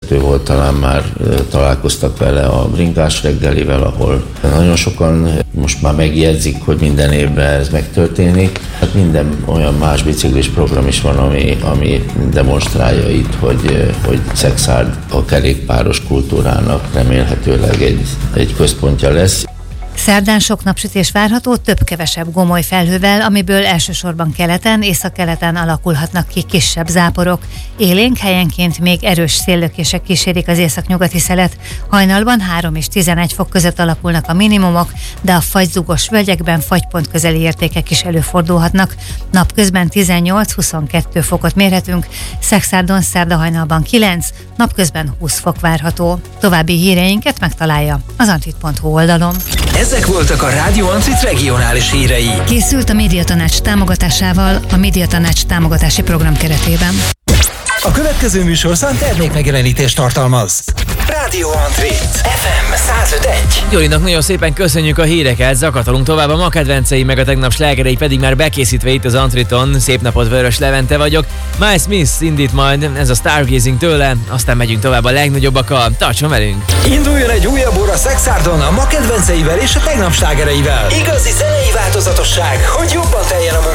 vezető volt, talán már találkoztak vele a Bringás reggelivel, ahol nagyon sokan most már megjegyzik, hogy minden évben ez megtörténik. Hát minden olyan más biciklis program is van, ami demonstrálja itt, hogy Szexárd a kerékpáros kultúrának remélhetőleg egy központja lesz. Szerdán sok napsütés várható, több-kevesebb gomoly felhővel, amiből elsősorban keleten, északkeleten alakulhatnak ki kisebb záporok. Élénk helyenként még erős széllökések kísérik az északnyugati szelet. Hajnalban 3 és 11 fok között alakulnak a minimumok, de a fagyzugos völgyekben fagypont közeli értékek is előfordulhatnak. Napközben 18-22 fokot mérhetünk, Szexárdon szerda hajnalban 9, napközben 20 fok várható. További híreinket megtalálja az antrit.hu oldalon. Ezek voltak a Rádió Antrit regionális hírei. Készült a Médiatanács támogatásával a Médiatanács támogatási program keretében. A következő műsorszám termékmegjelenítést tartalmaz. Rádió Antrit FM 105.1. Gyurinak nagyon szépen köszönjük a híreket, zakatolunk tovább, a ma kedvencei meg a tegnap slágerei pedig már bekészítve itt az Antriton. Szép napot, Vörös Levente vagyok. Miles Smith indít majd, ez a Stargazing tőle, aztán megyünk tovább a legnagyobbakkal. Tartson velünk! Induljon egy újabb óra Szexárdon a ma kedvenceivel és a tegnap slágereivel. Igazi zenei változatosság, hogy jobban teljen a